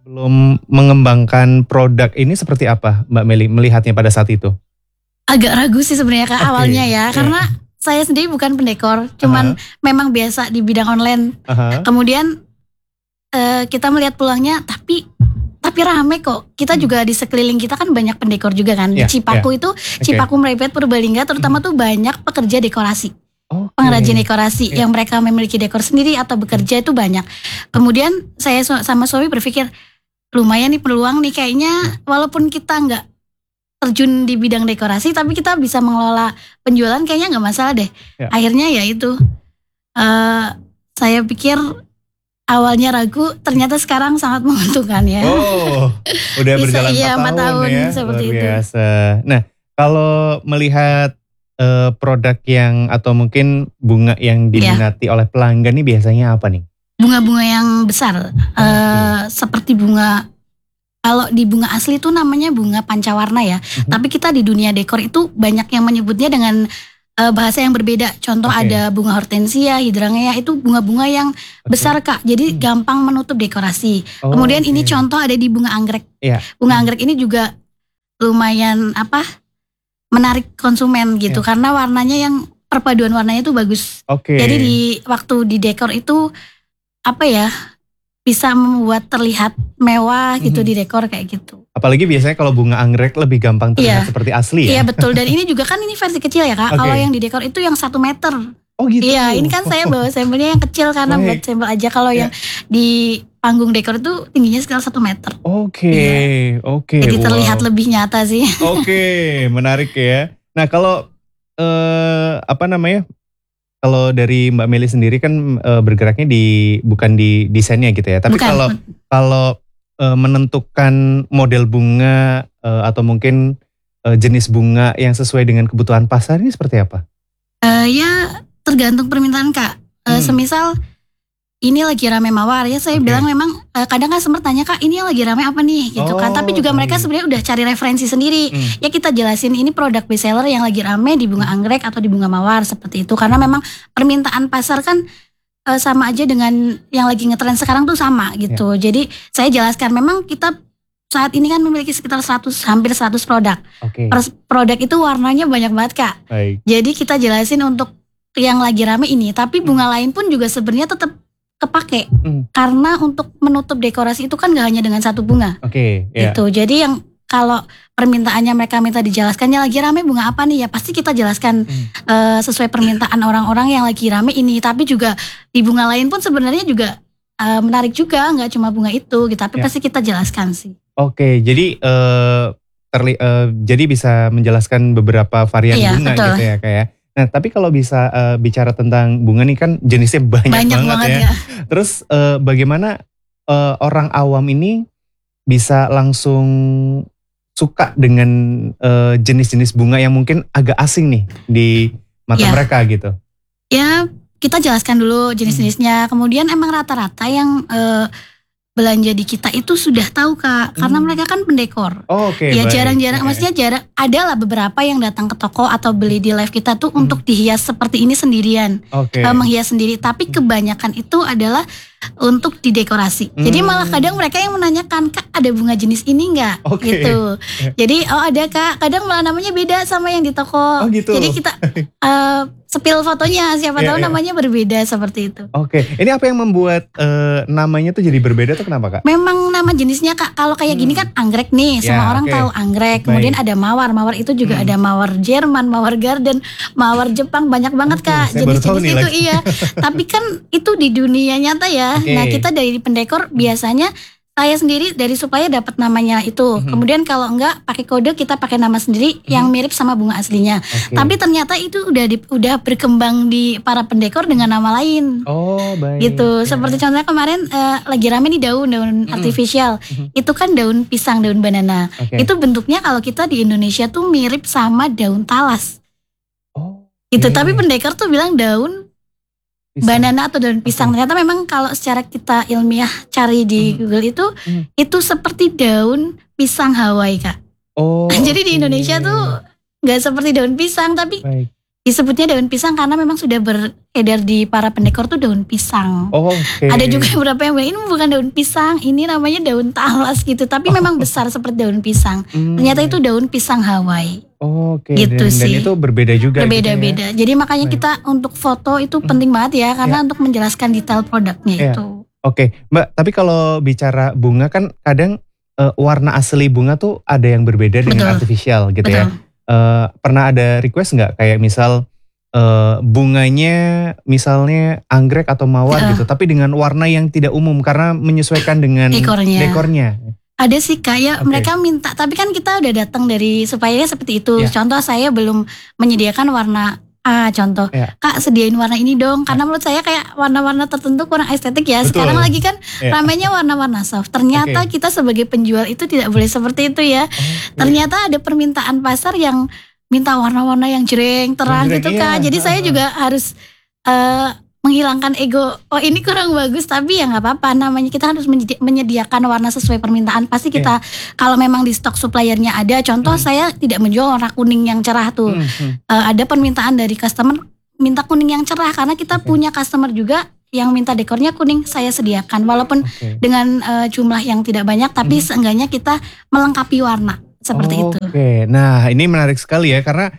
Belum mengembangkan produk ini seperti apa Mbak Meli melihatnya pada saat itu? Agak ragu sih sebenarnya Kak awalnya ya, karena saya sendiri bukan pendekor, cuman memang biasa di bidang online. Kemudian kita melihat peluangnya, tapi rame kok. Kita juga di sekeliling kita kan banyak pendekor juga kan. Di Cipaku itu, Cipaku Meraipet Purbalingga terutama tuh banyak pekerja dekorasi. Pengrajin dekorasi yang mereka memiliki dekor sendiri atau bekerja itu banyak. Kemudian saya sama suami berpikir lumayan nih peluang nih kayaknya, walaupun kita nggak terjun di bidang dekorasi tapi kita bisa mengelola penjualan kayaknya nggak masalah deh. Akhirnya ya itu saya pikir awalnya ragu, ternyata sekarang sangat menguntungkan ya. Udah berjalan 4 tahun ya, seperti luar biasa. Nah, kalau melihat produk yang atau mungkin bunga yang diminati oleh pelanggan ini biasanya apa nih? Bunga-bunga yang besar, seperti bunga, kalau di bunga asli itu namanya bunga pancawarna ya. Tapi kita di dunia dekor itu banyak yang menyebutnya dengan bahasa yang berbeda. Contoh ada bunga hortensia, hydrangea, itu bunga-bunga yang besar Kak. Jadi gampang menutup dekorasi. Kemudian ini contoh ada di bunga anggrek. Bunga anggrek ini juga lumayan menarik konsumen gitu, karena warnanya yang perpaduan warnanya itu bagus. Jadi waktu di dekor itu bisa membuat terlihat mewah gitu di dekor kayak gitu. Apalagi biasanya kalau bunga anggrek lebih gampang terlihat seperti asli ya. Iya betul, dan ini juga kan ini versi kecil ya Kak. Kalau yang di dekor itu yang 1 meter. Iya, ini kan saya bawa sampelnya yang kecil karena buat sampel aja. Kalau yang di panggung dekor itu tingginya sekitar 1 meter. Jadi terlihat lebih nyata sih. Menarik ya. Nah kalau kalau dari Mbak Meli sendiri kan bergeraknya bukan di desainnya gitu ya. Tapi kalau menentukan model bunga atau mungkin jenis bunga yang sesuai dengan kebutuhan pasar ini seperti apa? Ya tergantung permintaan Kak. Semisal ini lagi rame mawar ya, saya bilang memang kadang kan sempat tanya Kak ini yang lagi rame apa nih gitu kan. Tapi juga mereka sebenarnya udah cari referensi sendiri. Ya kita jelasin ini produk best seller yang lagi rame di bunga anggrek atau di bunga mawar seperti itu. Karena memang permintaan pasar kan sama aja dengan yang lagi ngetren sekarang tuh sama gitu. Jadi saya jelaskan memang kita saat ini kan memiliki sekitar hampir 100 produk. Per produk itu warnanya banyak banget Kak. Jadi kita jelasin untuk yang lagi rame ini. Tapi bunga lain pun juga sebenarnya tetap kepake, karena untuk menutup dekorasi itu kan gak hanya dengan 1 bunga. Gitu. Jadi yang kalau permintaannya mereka minta dijelaskannya lagi rame bunga apa nih, ya pasti kita jelaskan sesuai permintaan orang-orang yang lagi rame ini. Tapi juga di bunga lain pun sebenarnya juga menarik juga, gak cuma bunga itu gitu. Tapi pasti kita jelaskan sih. Jadi jadi bisa menjelaskan beberapa varian bunga gitu ya kayak. Nah tapi kalau bisa bicara tentang bunga nih kan jenisnya banyak banget ya. Terus bagaimana orang awam ini bisa langsung suka dengan jenis-jenis bunga yang mungkin agak asing nih di mata mereka gitu? Ya kita jelaskan dulu jenis-jenisnya. Kemudian emang rata-rata yang belanja di kita itu sudah tahu Kak, karena mereka kan pendekor. Ya jarang-jarang, maksudnya jarang, adalah beberapa yang datang ke toko atau beli di live kita tuh untuk dihias seperti ini sendirian, menghias sendiri. Tapi kebanyakan itu adalah untuk didekorasi. Jadi malah kadang mereka yang menanyakan, Kak ada bunga jenis ini nggak? Gitu. Jadi ada Kak, kadang malah namanya beda sama yang di toko. Jadi kita spill fotonya, siapa tahu namanya berbeda seperti itu. Ini apa yang membuat namanya tuh jadi berbeda tuh kenapa Kak? Memang nama jenisnya Kak, kalau kayak gini kan anggrek nih, semua orang tahu anggrek. Kemudian ada mawar, mawar itu juga ada mawar Jerman, mawar garden, mawar Jepang, banyak banget Kak jenis-jenis itu. Iya. Tapi kan itu di dunia nyata ya. Nah kita dari pendekor biasanya saya sendiri dari supaya dapat namanya itu. Kemudian kalau enggak pakai kode, kita pakai nama sendiri yang mirip sama bunga aslinya. Tapi ternyata itu udah berkembang di para pendekor dengan nama lain. Gitu. Seperti contohnya kemarin lagi rame nih daun artificial. Itu kan daun pisang, daun banana. Itu bentuknya kalau kita di Indonesia tuh mirip sama daun talas. Gitu. Tapi pendekor tuh bilang daun banana atau daun pisang. Ternyata memang kalau secara kita ilmiah cari di Google itu seperti daun pisang Hawaii Kak. Jadi di Indonesia tuh gak seperti daun pisang, tapi Disebutnya daun pisang karena memang sudah beredar di para pendekor tuh daun pisang. Oke. Ada juga beberapa yang bilang ini bukan daun pisang, ini namanya daun talas gitu. Tapi memang besar seperti daun pisang. Ternyata itu daun pisang Hawaii. Oke. Gitu dan itu berbeda juga. Berbeda-beda. Gitu ya? Jadi makanya kita untuk foto itu penting banget ya, karena untuk menjelaskan detail produknya itu. Oke, Mbak. Tapi kalau bicara bunga kan kadang warna asli bunga tuh ada yang berbeda dengan artificial gitu ya. Pernah ada request nggak kayak misal bunganya misalnya anggrek atau mawar gitu, tapi dengan warna yang tidak umum karena menyesuaikan dengan dekornya. Ada sih kayak mereka minta, tapi kan kita udah datang dari supaya seperti itu. Contoh saya belum menyediakan warna A, contoh Kak sediain warna ini dong, karena menurut saya kayak warna-warna tertentu kurang estetik ya. Betul. Sekarang lagi kan ramainya warna-warna soft. Ternyata kita sebagai penjual itu tidak boleh seperti itu ya. Ternyata ada permintaan pasar yang minta warna-warna yang jreng, terang gitu Kak. Jadi saya juga harus menghilangkan ego. Oh ini kurang bagus, tapi ya nggak apa-apa. Namanya kita harus menyediakan warna sesuai permintaan. Pasti kita kalau memang di stok suppliernya ada. Contoh saya tidak menjual warna kuning yang cerah tuh. Ada permintaan dari customer minta kuning yang cerah karena kita punya customer juga yang minta dekornya kuning. Saya sediakan walaupun dengan jumlah yang tidak banyak, tapi seenggaknya kita melengkapi warna seperti itu. Oke, nah ini menarik sekali ya karena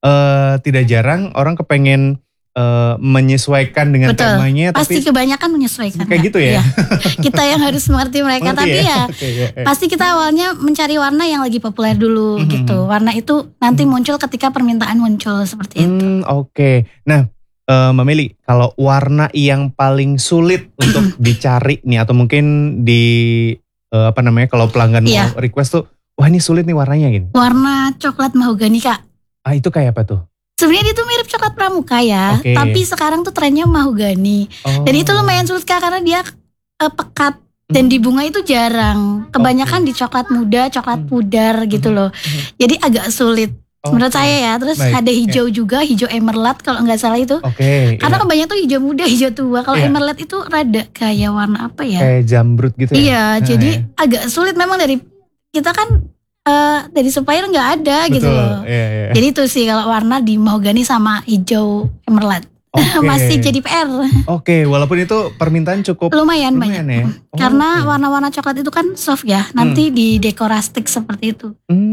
tidak jarang orang kepengen menyesuaikan dengan temanya. Pasti tapi kebanyakan menyesuaikan. Kayak gitu ya? Kita yang harus mengerti mereka. Tapi pasti kita awalnya mencari warna yang lagi populer dulu gitu. Warna itu nanti muncul ketika permintaan muncul seperti itu. Oke. Nah Mbak Meli, kalau warna yang paling sulit untuk dicari nih atau mungkin di kalau pelanggan mau request tuh, wah ini sulit nih warnanya gini. Warna coklat mahogani Kak. Itu kayak apa tuh? Sebenarnya itu mirip coklat pramuka ya, tapi sekarang tuh trennya mahogani. Dan itu lumayan sulit Kak karena dia pekat dan di bunga itu jarang. Kebanyakan di coklat muda, coklat pudar gitu loh. Jadi agak sulit menurut saya ya. Terus ada hijau juga, hijau emerald kalau nggak salah itu. Karena kebanyakan tuh hijau muda, hijau tua. Kalau emerald itu rada kayak warna apa ya? Kayak jamrut gitu ya? Iya, jadi agak sulit memang dari kita kan. Dari supplier nggak ada. Betul, gitu loh. Jadi itu sih kalau warna di mahogani sama hijau emerald. Masih jadi PR. Walaupun itu permintaan cukup lumayan banyak ya. Karena warna-warna coklat itu kan soft ya. Nanti di dekorastik seperti itu.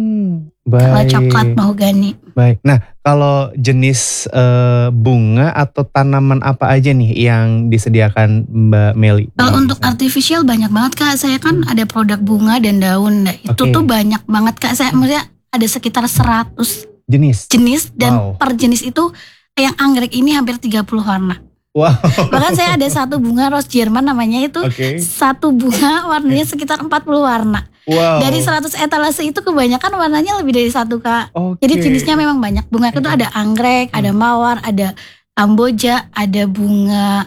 Kalau coklat mahogani. Baik. Nah, kalau jenis bunga atau tanaman apa aja nih yang disediakan Mbak Meli? Kalau untuk artificial banyak banget Kak. Saya kan ada produk bunga dan daun. Nah, itu tuh banyak banget Kak. Saya maksudnya ada sekitar 100 jenis dan per jenis itu yang anggrek ini hampir 30 warna. Wow. Bahkan saya ada satu bunga rose Jerman namanya itu. Satu bunga warnanya sekitar 40 warna. Wow. Dari 100 etalase itu kebanyakan warnanya lebih dari satu Kak. Jadi jenisnya memang banyak. Bunga itu ada anggrek, ada mawar, ada kamboja, ada bunga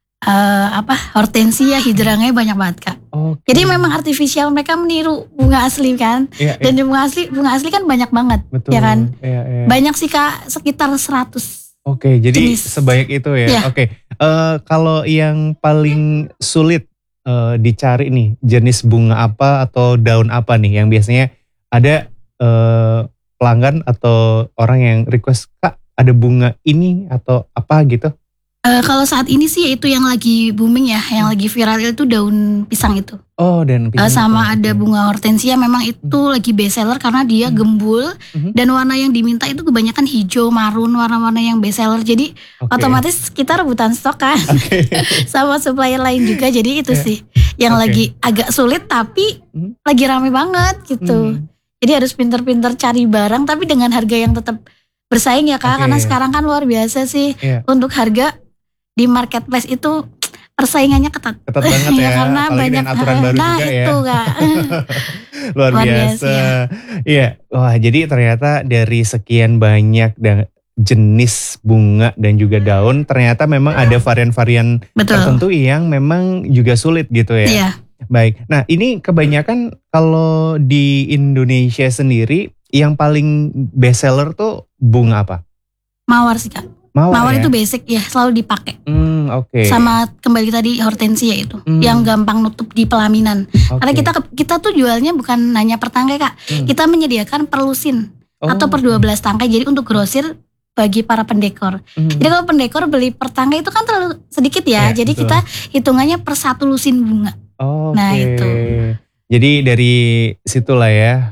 hortensia, hidrangnya banyak banget Kak. Jadi memang artificial, mereka meniru bunga asli kan. Dan bunga asli kan banyak banget. Betul. Ya kan. Banyak sih Kak, sekitar 100. Jadi jenis. sebanyak itu ya. Kalau yang paling sulit dicari nih, jenis bunga apa atau daun apa nih yang biasanya ada pelanggan atau orang yang request, Kak ada bunga ini atau apa gitu? Kalau saat ini sih itu yang lagi booming ya, yang lagi viral itu daun pisang itu. Daun pisang. Sama ada bunga hortensia, memang itu lagi best seller karena dia gembul dan warna yang diminta itu kebanyakan hijau, marun, warna-warna yang best seller. Jadi otomatis kita rebutan stok kan, sama supplier lain juga. Jadi itu sih yang lagi agak sulit tapi lagi rame banget gitu. Jadi harus pinter-pinter cari barang tapi dengan harga yang tetap bersaing ya Kak, karena sekarang kan luar biasa sih untuk harga. Di marketplace itu persaingannya ketat. Ketat banget ya. Karena banyak aturan baru juga ya. Itu Kak. Luar biasa. Iya. Wah, jadi ternyata dari sekian banyak jenis bunga dan juga daun, ternyata memang ada varian-varian tertentu yang memang juga sulit gitu ya. Iya. Baik. Nah, ini kebanyakan kalau di Indonesia sendiri yang paling best seller tuh bunga apa? Mawar sih Kak. Mawar itu basic ya, selalu dipakai. Sama kembali tadi hortensia itu, yang gampang nutup di pelaminan. Karena kita tuh jualnya bukan hanya per tangkai Kak, kita menyediakan per lusin atau per 12 tangkai. Jadi untuk grosir bagi para pendekor. Jadi kalau pendekor beli per tangga itu kan terlalu sedikit ya. Jadi betul. Kita hitungannya per 1 lusin bunga. Nah itu. Jadi dari situlah ya,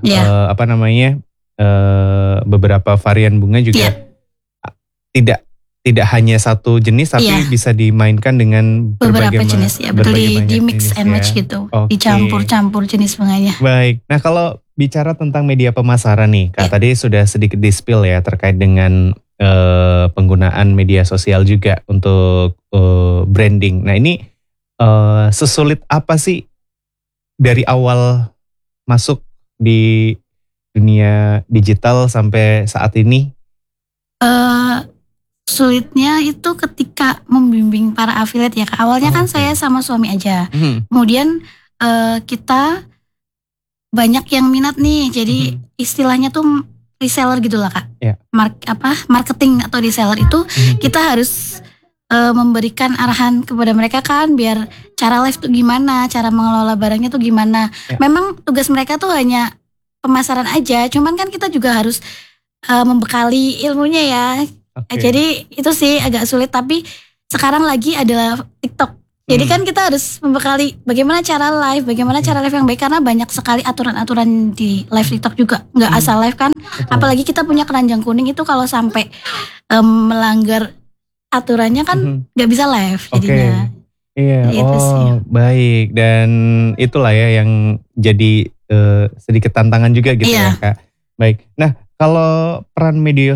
beberapa varian bunga juga tidak hanya satu jenis tapi bisa dimainkan dengan beberapa jenis ya. Betul, di mix and match gitu. Dicampur-campur jenis bunganya. Baik. Nah kalau bicara tentang media pemasaran nih, Kak tadi sudah sedikit di-spill ya terkait dengan penggunaan media sosial juga untuk branding. Nah ini sesulit apa sih dari awal masuk di dunia digital sampai saat ini? Sulitnya itu ketika membimbing para affiliate ya Kak. Awalnya kan saya sama suami aja. Kemudian kita banyak yang minat nih. Jadi istilahnya tuh reseller gitu lah Kak. Marketing atau reseller itu kita harus memberikan arahan kepada mereka kan, biar cara live tuh gimana, cara mengelola barangnya tuh gimana. Memang tugas mereka tuh hanya pemasaran aja, cuman kan kita juga harus membekali ilmunya ya. Jadi itu sih agak sulit, tapi sekarang lagi adalah TikTok. Jadi kan kita harus membekali bagaimana cara live yang baik, karena banyak sekali aturan-aturan di live TikTok juga. Nggak asal live kan. Apalagi kita punya keranjang kuning itu kalau sampai melanggar aturannya kan nggak bisa live jadinya. Baik. Dan itulah ya yang jadi sedikit tantangan juga gitu ya Kak. Baik. Nah kalau peran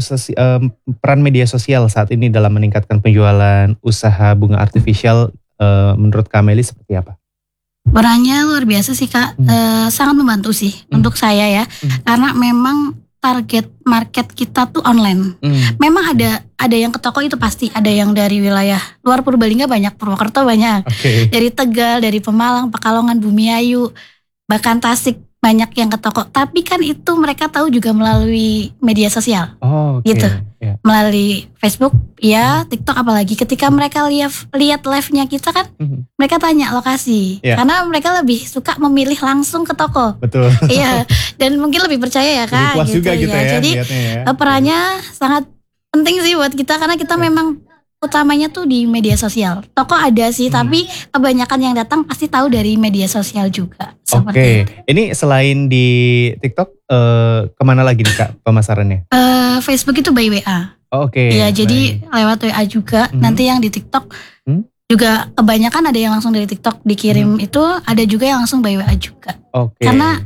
media sosial saat ini dalam meningkatkan penjualan usaha bunga artifisial menurut Kak Meli seperti apa? Perannya luar biasa sih Kak, sangat membantu sih untuk saya ya, karena memang target market kita tuh online. Memang ada yang ke toko itu pasti, ada yang dari wilayah luar Purbalingga banyak, Purwokerto banyak, dari Tegal, dari Pemalang, Pekalongan, Bumiayu, bahkan Tasik banyak yang ke toko. Tapi kan itu mereka tahu juga melalui media sosial, gitu, melalui Facebook, TikTok apalagi. Ketika mereka lihat live-nya kita kan, mereka tanya lokasi, karena mereka lebih suka memilih langsung ke toko. Betul. Iya, dan mungkin lebih percaya ya Kak. Lebih puas juga gitu ya. Jadi perannya sangat penting sih buat kita, karena kita memang utamanya tuh di media sosial. Toko ada sih, tapi kebanyakan yang datang pasti tahu dari media sosial juga. Ini selain di TikTok, kemana lagi nih Kak pemasarannya? Facebook itu by WA. Iya, jadi lewat WA juga. Nanti yang di TikTok juga kebanyakan ada yang langsung dari TikTok dikirim itu, ada juga yang langsung by WA juga. Karena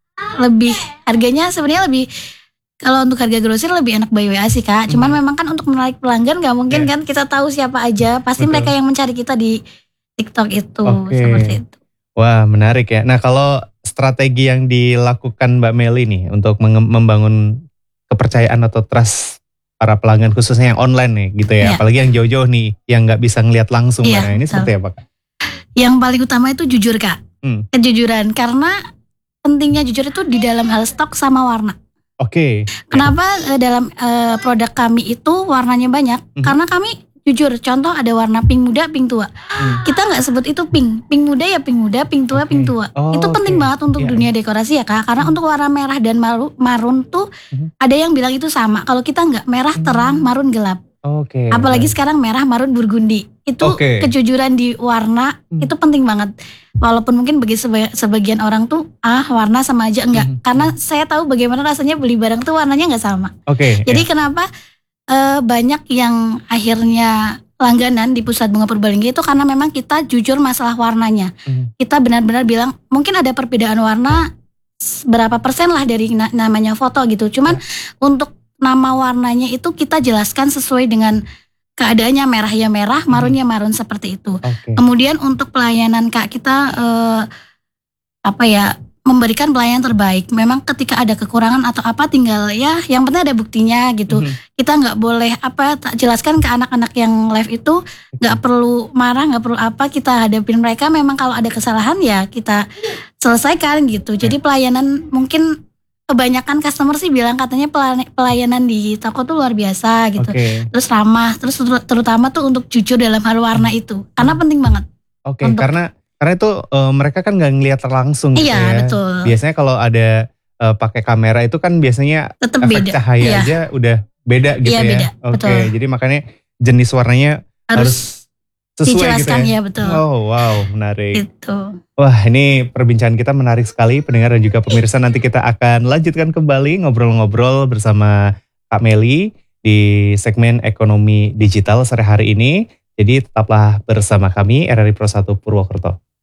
harganya sebenarnya lebih. Kalau untuk harga grosir lebih enak by WA sih Kak. Cuman memang kan untuk menarik pelanggan gak mungkin kan kita tahu siapa aja. Pasti mereka yang mencari kita di TikTok itu. Seperti itu. Wah menarik ya. Nah kalau strategi yang dilakukan Mbak Meli nih untuk membangun kepercayaan atau trust para pelanggan khususnya yang online nih gitu ya. Apalagi yang jauh-jauh nih yang gak bisa ngeliat langsung. Nah ini seperti apa Kak? Yang paling utama itu jujur Kak. Kejujuran. Karena pentingnya jujur itu di dalam hal stok sama warna. Kenapa dalam produk kami itu warnanya banyak? Karena kami jujur, contoh ada warna pink muda, pink tua. Kita nggak sebut itu pink muda ya pink muda, pink tua, pink tua. Itu penting banget untuk dunia dekorasi ya Kak. Karena untuk warna merah dan marun tuh ada yang bilang itu sama. Kalau kita nggak, merah terang, marun gelap. Apalagi sekarang merah, marun, burgundi. Itu kejujuran di warna itu penting banget. Walaupun mungkin bagi sebagian orang tuh warna sama aja, enggak. Karena saya tahu bagaimana rasanya beli barang tuh warnanya nggak sama. Jadi kenapa banyak yang akhirnya langganan di Pusat Bunga Purbalingga itu karena memang kita jujur masalah warnanya. Kita benar-benar bilang mungkin ada perbedaan warna berapa persen lah dari namanya foto gitu. Cuman untuk nama warnanya itu kita jelaskan sesuai dengan keadaannya, merah ya merah, marun ya marun, seperti itu. Kemudian untuk pelayanan Kak, kita memberikan pelayanan terbaik. Memang ketika ada kekurangan atau apa, tinggal yang penting ada buktinya gitu. Kita nggak boleh jelaskan ke anak-anak yang live itu, nggak perlu marah, nggak perlu apa, kita hadapin mereka. Memang kalau ada kesalahan ya kita selesaikan gitu. Jadi pelayanan mungkin kebanyakan customer sih bilang katanya pelayanan di toko tuh luar biasa gitu. Terus ramah, terus terutama tuh untuk jujur dalam hal warna itu, karena penting banget. Karena itu mereka kan nggak ngelihat langsung gitu ya. Betul. Biasanya kalau ada pakai kamera itu kan biasanya tetap efek beda. Cahaya aja udah beda gitu Iya, ya. beda, Oke, betul. jadi makanya jenis warnanya harus sesuai gitu dijelaskan ya. ya, betul. Oh wow, menarik. Gitu. Wah, ini perbincangan kita menarik sekali, pendengar dan juga pemirsa. Nanti kita akan lanjutkan kembali ngobrol-ngobrol bersama Kak Meli di segmen ekonomi digital sore hari ini. Jadi tetaplah bersama kami RRI Pro 1 Purwokerto.